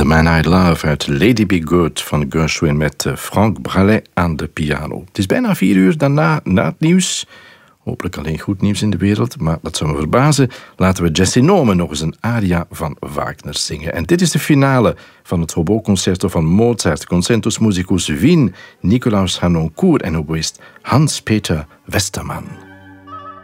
Man I Love uit Lady Be Good van Gershwin met Frank Bralet aan de piano. Het is bijna 4 uur daarna, na het nieuws. Hopelijk alleen goed nieuws in de wereld, maar dat zou me verbazen. Laten we Jesse Norman nog eens een aria van Wagner zingen. En dit is de finale van het hobo-concerto van Mozart. Concertus Musicus Wien, Nicolaus Harnoncourt en oboïst Hans-Peter Westermann.